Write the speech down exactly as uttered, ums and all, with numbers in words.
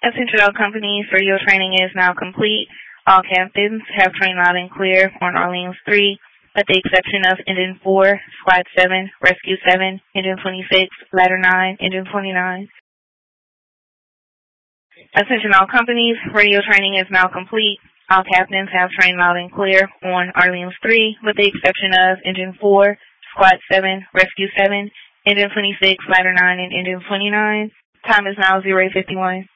Attention all companies, radio training is now complete. All captains have trained loud and clear on Orleans three, with the exception of Engine four, Squad seven, Rescue seven, Engine twenty-six, Ladder nine, Engine twenty-nine. Attention all companies, radio training is now complete. All captains have trained loud and clear on Orleans three, with the exception of Engine four, Squad seven, Rescue seven, Engine twenty-six, Ladder nine, and Engine twenty-nine. Time is now zero eight fifty-one.